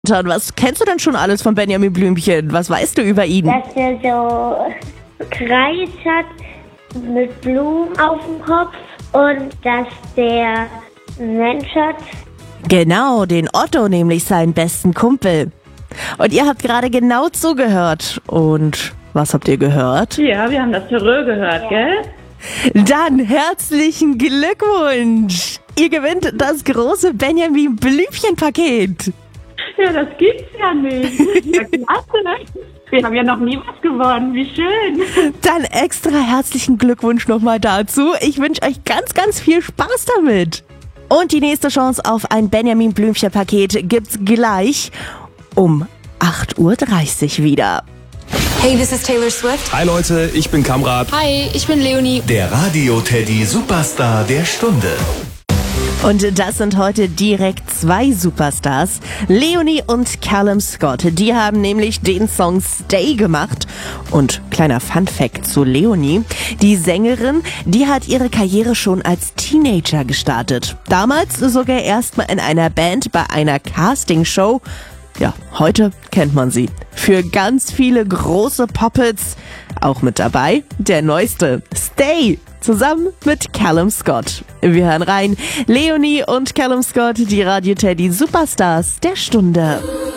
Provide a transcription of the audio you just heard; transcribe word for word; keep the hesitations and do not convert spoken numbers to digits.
Und was kennst du denn schon alles von Benjamin Blümchen? Was weißt du über ihn? Dass er so Kreis hat mit Blumen auf dem Kopf und dass der einen Mensch hat. Genau, den Otto, nämlich seinen besten Kumpel. Und ihr habt gerade genau zugehört. Und was habt ihr gehört? Ja, wir haben das Terreur gehört, gell? Dann herzlichen Glückwunsch! Ihr gewinnt das große Benjamin Blümchen-Paket. Ja, das gibt's ja nicht. Ja, klasse. Wir haben ja noch nie was gewonnen. Wie schön. Dann extra herzlichen Glückwunsch nochmal dazu. Ich wünsche euch ganz, ganz viel Spaß damit. Und die nächste Chance auf ein Benjamin Blümchen-Paket gibt's gleich um acht Uhr dreißig wieder. Hey, this is Taylor Swift. Hi Leute, ich bin Kamrat. Hi, ich bin Leonie. Der Radio-Teddy Superstar der Stunde. Und das sind heute direkt zwei Superstars, Leonie und Callum Scott. Die haben nämlich den Song Stay gemacht. Und kleiner Funfact zu Leonie, die Sängerin, die hat ihre Karriere schon als Teenager gestartet. Damals sogar erstmal in einer Band bei einer Castingshow. Ja, heute kennt man sie. Für ganz viele große Pop-Hits. Auch mit dabei der neueste, Stay, zusammen mit Callum Scott. Wir hören rein. Leonie und Callum Scott, die Radio-Teddy Superstars der Stunde.